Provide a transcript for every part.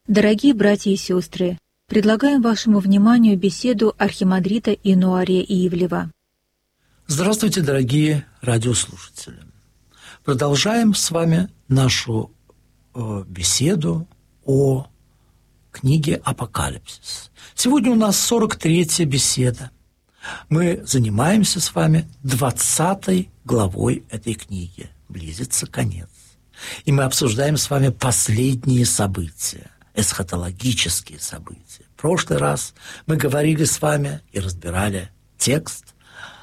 Дорогие братья и сестры, предлагаем вашему вниманию беседу архимандрита Инуария Ивлева. Здравствуйте, дорогие радиослушатели. Продолжаем с вами нашу беседу о книге «Апокалипсис». Сегодня у нас 43-я беседа. Мы занимаемся с вами 20 главой этой книги. Близится конец. И мы обсуждаем с вами последние события, эсхатологические события. В прошлый раз мы говорили с вами и разбирали текст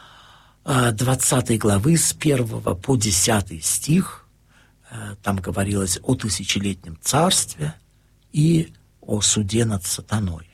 20 главы с 1 по 10 стих. Там говорилось о тысячелетнем царстве и о суде над сатаной.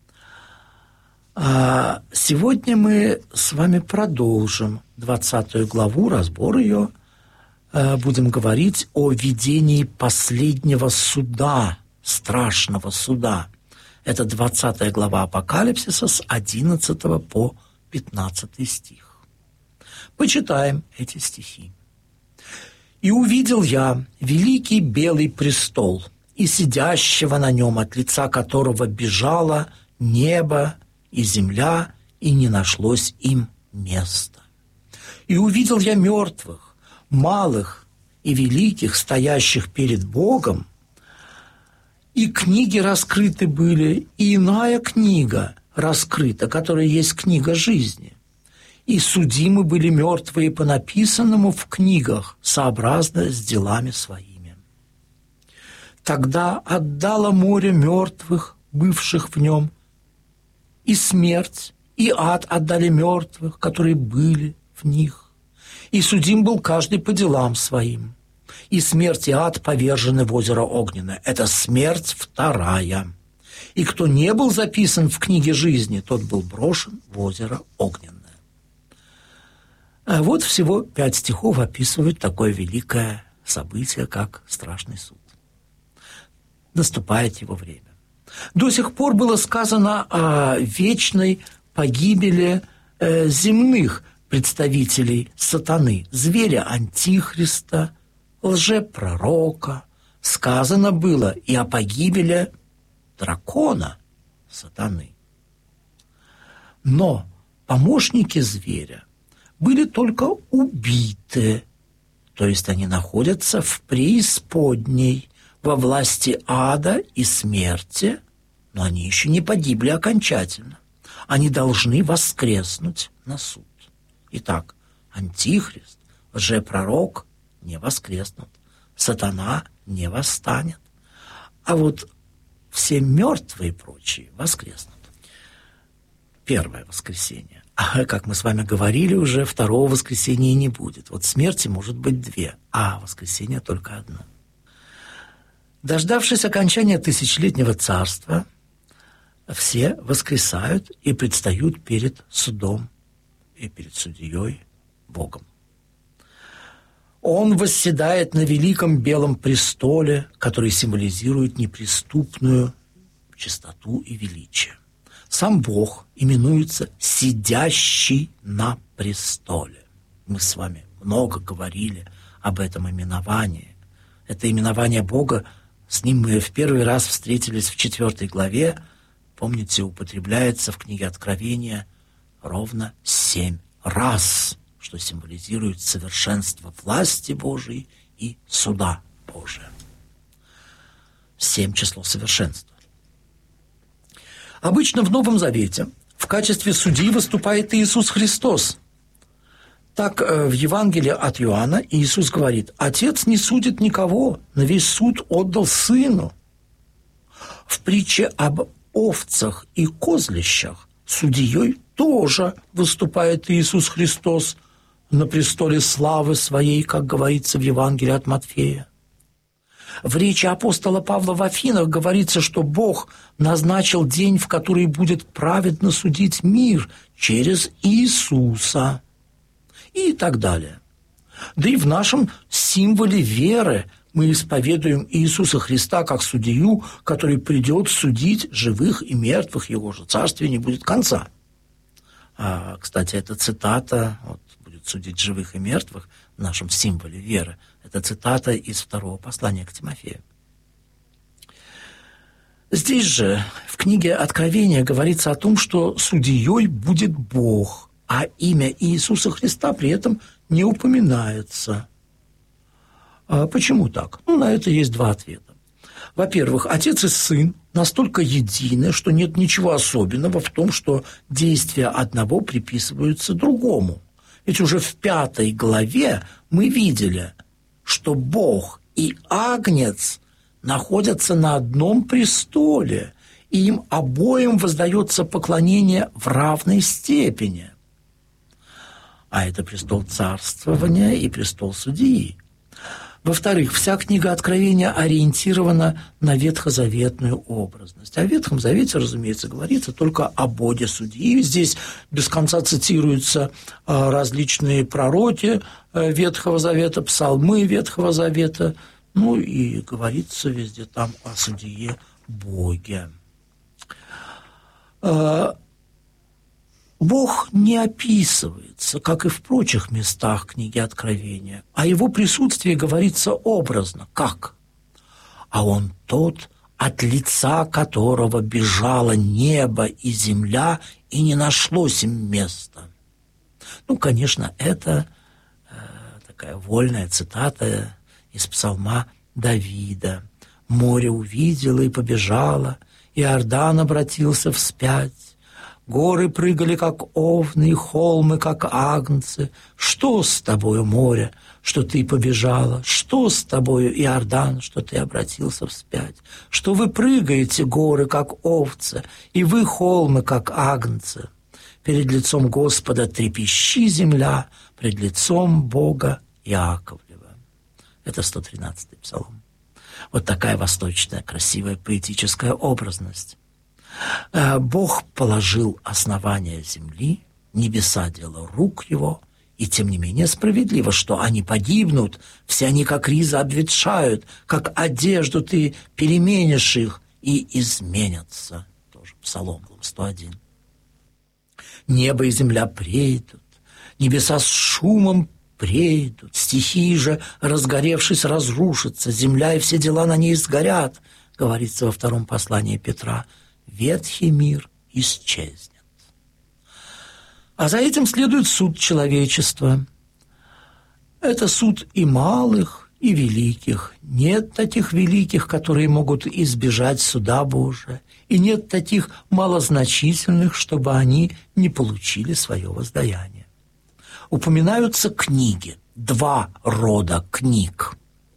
Сегодня мы с вами продолжим 20 главу, разбор ее. Будем говорить о видении последнего суда, страшного суда. Это 20 глава Апокалипсиса с 11 по 15 стих. Почитаем эти стихи. «И увидел я великий белый престол, и сидящего на нем, от лица которого бежало небо и земля, и не нашлось им места. И увидел я мертвых, малых и великих, стоящих перед Богом, и книги раскрыты были, и иная книга раскрыта, которая есть книга жизни. И судимы были мертвые по написанному в книгах, сообразно с делами своими. Тогда отдало море мертвых, бывших в нем, и смерть, и ад отдали мертвых, которые были в них. И судим был каждый по делам своим. И смерть и ад повержены в озеро Огненное. Это смерть вторая. И кто не был записан в книге жизни, тот был брошен в озеро Огненное». Вот всего 5 стихов описывают такое великое событие, как страшный суд. Наступает его время. До сих пор было сказано о вечной погибели земных представителей сатаны, зверя Антихриста, лжепророка. Сказано было и о погибели дракона сатаны. Но помощники зверя были только убиты, то есть они находятся в преисподней, во власти ада и смерти, но они еще не погибли окончательно. Они должны воскреснуть на суд. Итак, Антихрист, лжепророк не воскреснут, сатана не восстанет, а вот все мертвые и прочие воскреснут. Первое воскресенье. А как мы с вами говорили, уже второго воскресенья не будет. Вот смерти может быть 2, а воскресенье только одно. Дождавшись окончания тысячелетнего царства, все воскресают и предстают перед судом и перед судьей Богом. Он восседает на великом белом престоле, который символизирует неприступную чистоту и величие. Сам Бог именуется «сидящий на престоле». Мы с вами много говорили об этом именовании. Это именование Бога, с ним мы в первый раз встретились в 4 главе. Помните, употребляется в книге Откровения ровно 7 раз, что символизирует совершенство власти Божией и суда Божия. 7 число совершенства. Обычно в Новом Завете в качестве судьи выступает Иисус Христос. Так в Евангелии от Иоанна Иисус говорит: «Отец не судит никого, но весь суд отдал Сыну». В притче об овцах и козлищах судьей тоже выступает Иисус Христос на престоле славы своей, как говорится в Евангелии от Матфея. В речи апостола Павла в Афинах говорится, что Бог назначил день, в который будет праведно судить мир через Иисуса. И так далее. Да и в нашем символе веры мы исповедуем Иисуса Христа как судью, который придет судить живых и мертвых, его же царствия не будет конца. Кстати, эта цитата, вот, будет судить живых и мертвых в нашем символе веры, это цитата из 2 послания к Тимофею. Здесь же, в книге Откровения, говорится о том, что судьей будет Бог, а имя Иисуса Христа при этом не упоминается. Почему так? На это есть два ответа. Во-первых, Отец и Сын настолько едины, что нет ничего особенного в том, что действия одного приписываются другому. Ведь уже в 5 главе мы видели, что Бог и Агнец находятся на одном престоле, и им обоим воздается поклонение в равной степени. А это престол царствования и престол судьи. Во-вторых, вся книга Откровения ориентирована на ветхозаветную образность. А в Ветхом Завете, разумеется, говорится только о Боге судьи. Здесь без конца цитируются различные пророки Ветхого Завета, псалмы Ветхого Завета, и говорится везде там о судье Боге. Бог не описывается, как и в прочих местах книги Откровения, а его присутствие говорится образно. Как? А он тот, от лица которого бежало небо и земля, и не нашлось им места. Конечно, это такая вольная цитата из псалма Давида. «Море увидело и побежало, Иордан обратился вспять. Горы прыгали, как овны, и холмы, как агнцы. Что с тобою, море, что ты побежала? Что с тобою, Иордан, что ты обратился вспять? Что вы прыгаете, горы, как овцы, и вы, холмы, как агнцы? Перед лицом Господа трепещи земля, пред лицом Бога Иаковлева». Это 113-й псалом. Вот такая восточная, красивая, поэтическая образность. Бог положил основания земли, небеса – дело рук его, и тем не менее справедливо, что они погибнут, все они как риза обветшают, как одежду ты переменишь их, и изменятся. Тоже Псалом 101. Небо и земля прейдут, небеса с шумом прейдут, стихии же, разгоревшись, разрушатся, земля и все дела на ней сгорят, говорится во 2 послании Петра. Ветхий мир исчезнет. А за этим следует суд человечества. Это суд и малых, и великих. Нет таких великих, которые могут избежать суда Божия, и нет таких малозначительных, чтобы они не получили свое воздаяние. Упоминаются книги, 2 рода книг.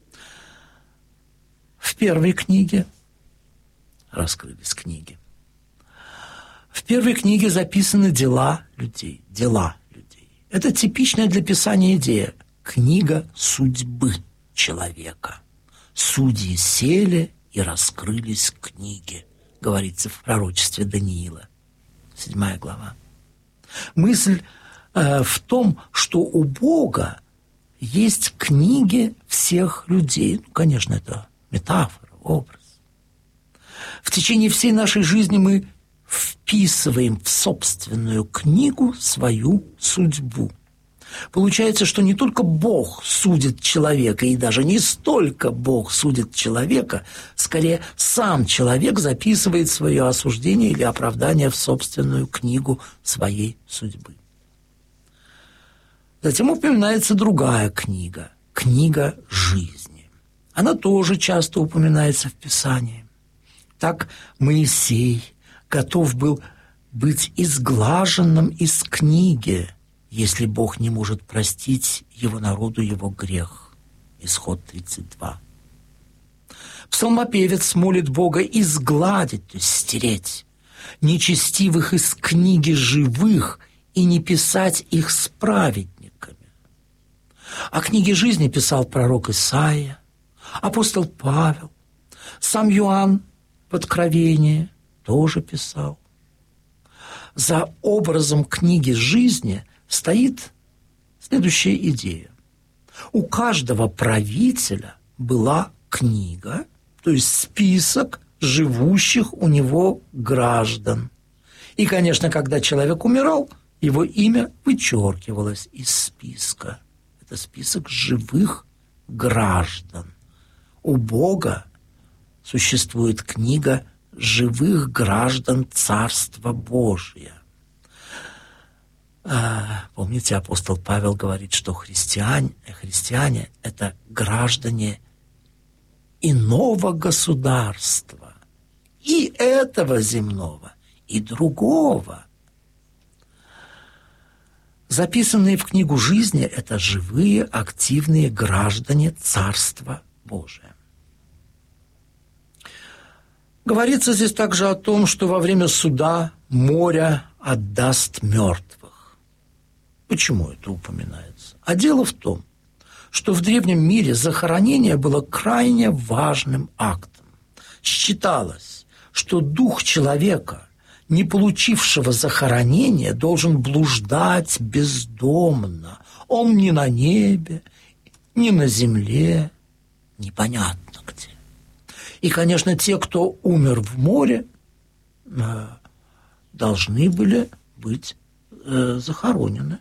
В первой книге раскрылись книги. В первой книге записаны дела людей. Это типичная для Писания идея. Книга судьбы человека. Судьи сели, и раскрылись книги, говорится в пророчестве Даниила, 7 глава. Мысль в том, что у Бога есть книги всех людей. Конечно, это метафора, образ. В течение всей нашей жизни мы вписываем в собственную книгу свою судьбу. Получается, что не только Бог судит человека, и даже не столько Бог судит человека, скорее сам человек записывает свое осуждение или оправдание в собственную книгу своей судьбы. Затем упоминается другая книга – книга жизни. Она тоже часто упоминается в Писании. Так Моисей готов был быть изглаженным из книги, если Бог не может простить его народу его грех. Исход 32. Псалмопевец молит Бога изгладить, то есть стереть, нечестивых из книги живых и не писать их с праведниками. О книге жизни писал пророк Исаия, апостол Павел, сам Иоанн в Откровении тоже писал. За образом книги жизни стоит следующая идея. У каждого правителя была книга, то есть список живущих у него граждан. И, конечно, когда человек умирал, его имя вычеркивалось из списка. Это список живых граждан. У Бога существует книга живых граждан Царства Божия. Помните, апостол Павел говорит, что христиане – это граждане иного государства, и этого земного, и другого. Записанные в книгу жизни – это живые, активные граждане Царства Божия. Говорится здесь также о том, что во время суда море отдаст мертвых. Почему это упоминается? А дело в том, что в древнем мире захоронение было крайне важным актом. Считалось, что дух человека, не получившего захоронения, должен блуждать бездомно. Он ни на небе, ни на земле, непонятно где. И, конечно, те, кто умер в море, должны были быть захоронены.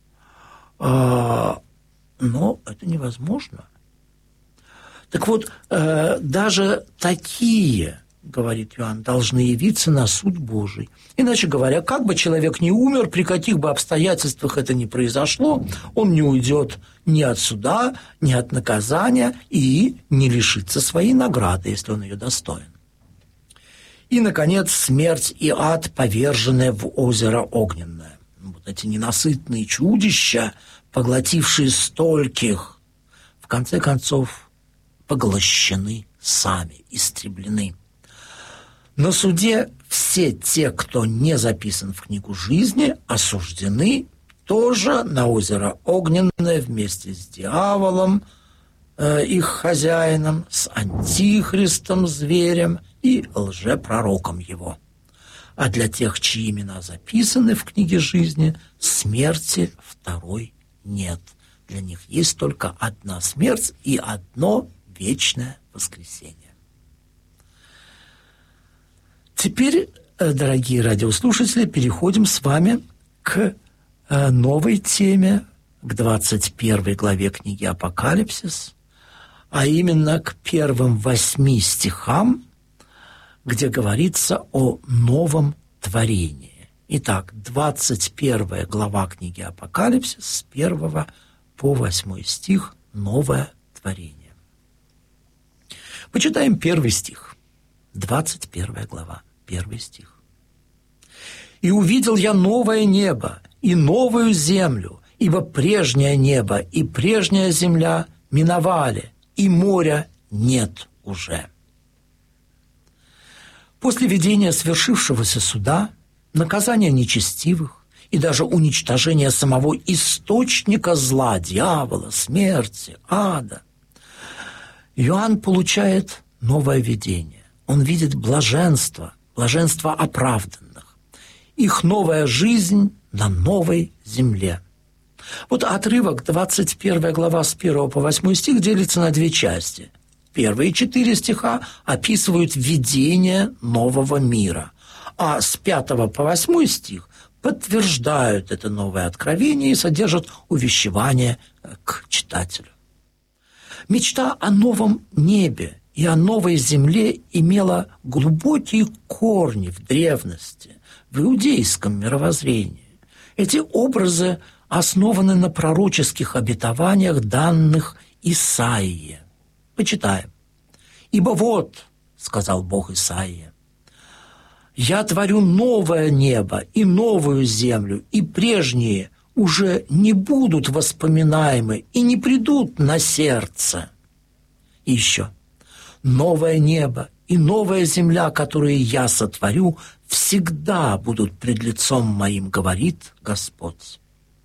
Но это невозможно. Так вот, даже такие, говорит Иоанн, должны явиться на суд Божий. Иначе говоря, как бы человек ни умер, при каких бы обстоятельствах это ни произошло, он не уйдет ни от суда, ни от наказания и не лишится своей награды, если он ее достоин. И, наконец, смерть и ад, поверженные в озеро огненное. Вот эти ненасытные чудища, поглотившие стольких, в конце концов поглощены сами, истреблены. На суде все те, кто не записан в книгу жизни, осуждены тоже на озеро огненное вместе с дьяволом, их хозяином, с антихристом, зверем и лжепророком его. А для тех, чьи имена записаны в книге жизни, смерти второй нет. Для них есть только одна смерть и одно вечное воскресение. Теперь, дорогие радиослушатели, переходим с вами к новой теме, к 21 главе книги «Апокалипсис», а именно к первым 8 стихам, где говорится о новом творении. Итак, 21 глава книги «Апокалипсис» с 1 по 8 стих «Новое творение». Почитаем 1 стих, 21 глава, 1 стих. «И увидел я новое небо и новую землю, ибо прежнее небо и прежняя земля миновали, и моря нет уже». После видения свершившегося суда, наказания нечестивых и даже уничтожения самого источника зла, дьявола, смерти, ада, Иоанн получает новое видение. Он видит блаженство оправданных, их новая жизнь на новой земле. Вот отрывок, 21 глава с 1 по 8 стих, делится на 2 части. Первые 4 стиха описывают видение нового мира, а с 5 по 8 стих подтверждают это новое откровение и содержат увещевание к читателю. Мечта о новом небе и о новой земле имела глубокие корни в древности, в иудейском мировоззрении. Эти образы основаны на пророческих обетованиях, данных Исаии. Почитаем. «Ибо вот, — сказал Бог Исаии, — я творю новое небо и новую землю, и прежние уже не будут воспоминаемы и не придут на сердце. И еще. Новое небо и новая земля, которые я сотворю, всегда будут пред лицом моим, говорит Господь».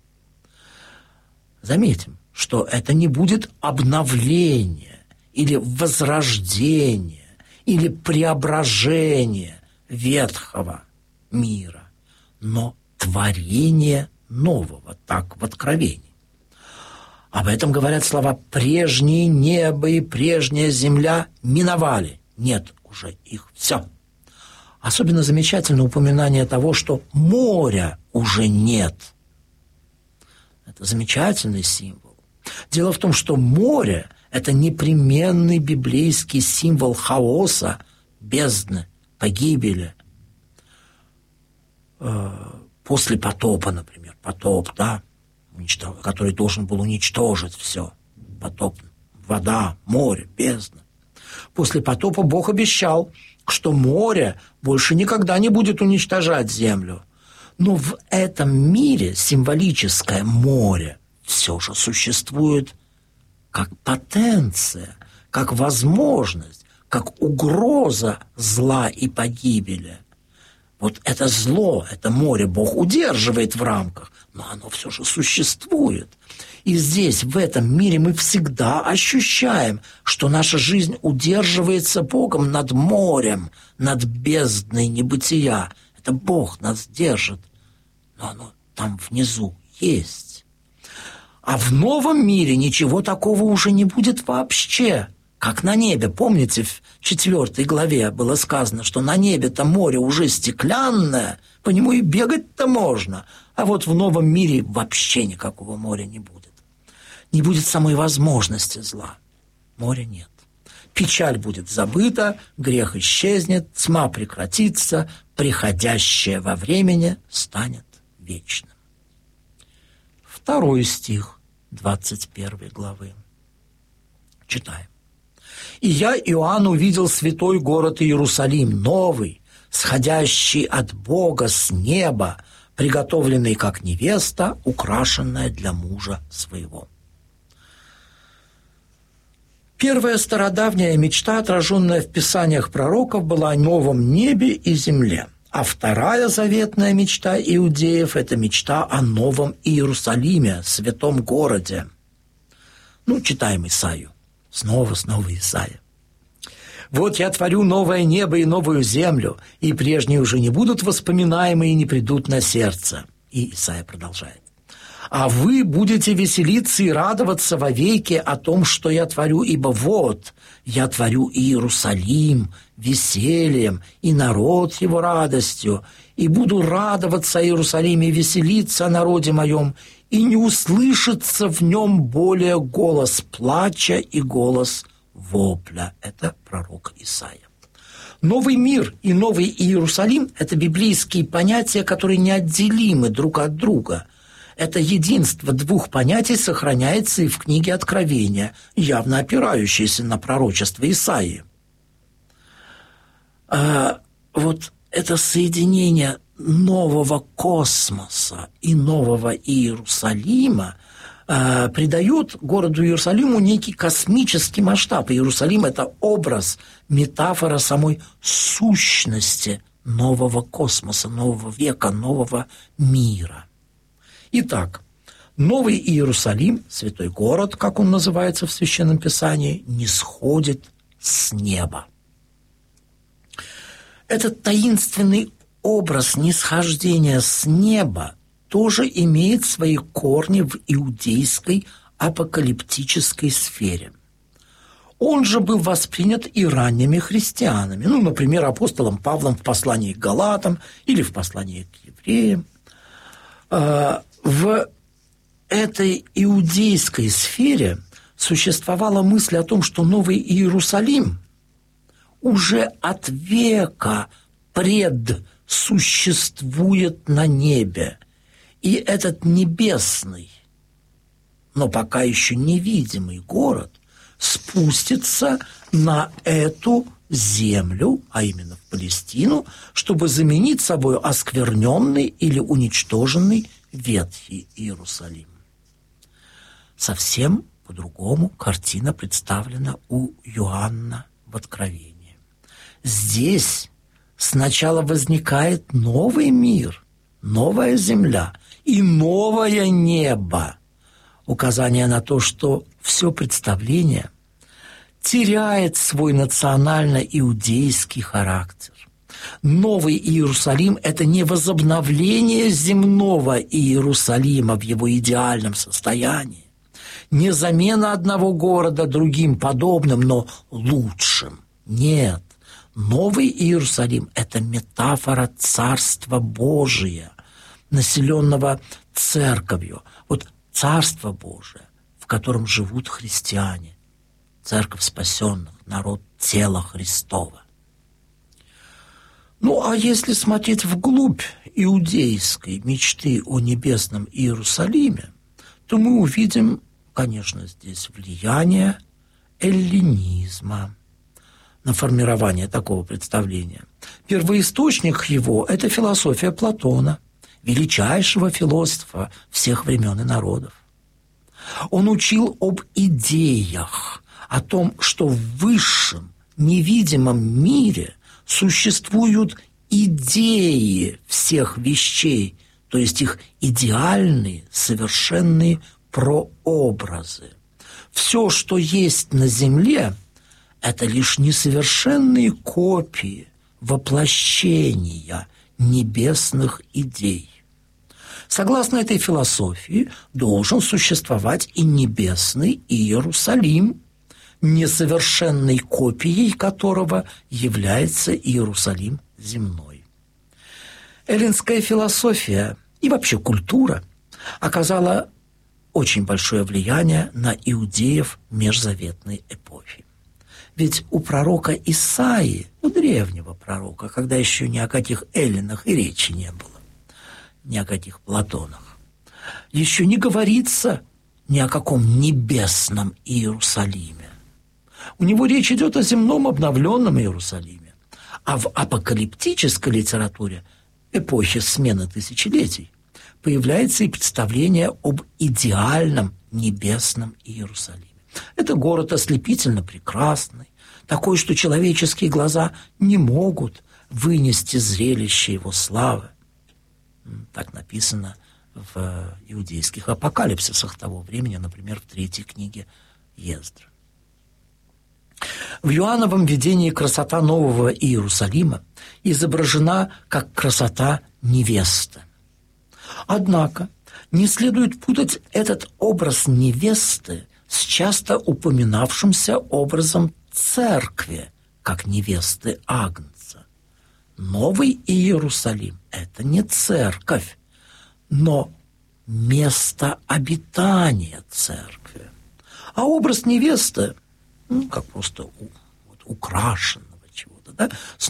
Заметим, что это не будет обновление или возрождение, или преображение ветхого мира, но творение нового, так в Откровении. Об этом говорят слова «прежнее небо и прежняя земля миновали». Нет уже их, все. Особенно замечательно упоминание того, что моря уже нет. Это замечательный символ. Дело в том, что море – это непременный библейский символ хаоса, бездны, погибели, после потопа, например, потоп, да, который должен был уничтожить все. Потоп, вода, море, бездна. После потопа Бог обещал, что море больше никогда не будет уничтожать землю. Но в этом мире символическое море все же существует как потенция, как возможность, как угроза зла и погибели. Вот это зло, это море Бог удерживает в рамках, но оно все же существует. И здесь, в этом мире, мы всегда ощущаем, что наша жизнь удерживается Богом над морем, над бездной небытия. Это Бог нас держит, но оно там внизу есть. А в новом мире ничего такого уже не будет вообще. Как на небе, помните, в 4 главе было сказано, что на небе-то море уже стеклянное, по нему и бегать-то можно. А вот в новом мире вообще никакого моря не будет. Не будет самой возможности зла. Моря нет. Печаль будет забыта, грех исчезнет, тьма прекратится, приходящее во времени станет вечным. 2 стих 21 главы. Читаем. «И я, Иоанн, увидел святой город Иерусалим, новый, сходящий от Бога с неба, приготовленный как невеста, украшенная для мужа своего». Первая стародавняя мечта, отраженная в писаниях пророков, была о новом небе и земле. А вторая заветная мечта иудеев – это мечта о новом Иерусалиме, святом городе. Читаем Исаию. Снова Исаия. «Вот я творю новое небо и новую землю, и прежние уже не будут воспоминаемы и не придут на сердце». И Исаия продолжает. «А вы будете веселиться и радоваться вовеки о том, что я творю, ибо вот я творю Иерусалим весельем, и народ его радостью, и буду радоваться о Иерусалиме и веселиться о народе моем, и не услышится в нем более голос плача и голос вопля». Это пророк Исаия. Новый мир и новый Иерусалим – это библейские понятия, которые неотделимы друг от друга. Это единство двух понятий сохраняется и в книге Откровения, явно опирающейся на пророчество Исаии. Вот это соединение нового космоса и нового Иерусалима придает городу Иерусалиму некий космический масштаб. Иерусалим – это образ, метафора самой сущности нового космоса, нового века, нового мира. Итак, новый Иерусалим, святой город, как он называется в Священном Писании, не сходит с неба. Этот таинственный образ нисхождения с неба тоже имеет свои корни в иудейской апокалиптической сфере. Он же был воспринят и ранними христианами, например, апостолом Павлом в послании к Галатам или в послании к евреям. В этой иудейской сфере существовала мысль о том, что Новый Иерусалим уже от века предсуществует на небе. И этот небесный, но пока еще невидимый город спустится на эту землю, а именно в Палестину, чтобы заменить собой оскверненный или уничтоженный Ветхий Иерусалим. Совсем по-другому картина представлена у Иоанна в Откровении. Здесь сначала возникает новый мир, новая земля и новое небо. Указание на то, что все представление теряет свой национально-иудейский характер. Новый Иерусалим – это не возобновление земного Иерусалима в его идеальном состоянии, не замена одного города другим подобным, но лучшим. Нет. Новый Иерусалим – это метафора Царства Божия, населенного Церковью. Вот Царство Божие, в котором живут христиане, Церковь спасенных, народ тела Христова. Ну, а если смотреть вглубь иудейской мечты о небесном Иерусалиме, то мы увидим, конечно, здесь влияние эллинизма на формирование такого представления. Первоисточник его – это философия Платона, величайшего философа всех времен и народов. Он учил об идеях, о том, что в высшем, невидимом мире существуют идеи всех вещей, то есть их идеальные, совершенные прообразы. Все, что есть на земле, это лишь несовершенные копии, воплощения небесных идей. Согласно этой философии, должен существовать и небесный Иерусалим, несовершенной копией которого является Иерусалим земной. Эллинская философия и вообще культура оказала очень большое влияние на иудеев межзаветной эпохи. Ведь у пророка Исаии, у древнего пророка, когда еще ни о каких эллинах и речи не было, ни о каких Платонах, еще не говорится ни о каком небесном Иерусалиме. У него речь идет о земном обновленном Иерусалиме. А в апокалиптической литературе эпохи смены тысячелетий появляется и представление об идеальном небесном Иерусалиме. Это город ослепительно прекрасный, такой, что человеческие глаза не могут вынести зрелище его славы. Так написано в иудейских апокалипсисах того времени, например, в 3 книге Ездры. В Иоанновом видении красота нового Иерусалима изображена как красота невесты. Однако не следует путать этот образ невесты с часто упоминавшимся образом церкви, как невесты Агнца. Новый Иерусалим – это не церковь, но место обитания церкви. А образ невесты, как просто украшенного чего-то, да,